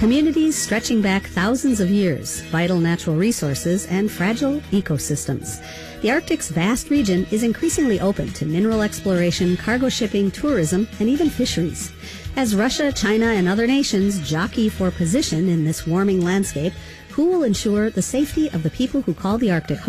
Communities stretching back thousands of years, vital natural resources, and fragile ecosystems. The Arctic's vast region is increasingly open to mineral exploration, cargo shipping, tourism, and even fisheries. As Russia, China, and other nations jockey for position in this warming landscape, who will ensure the safety of the people who call the Arctic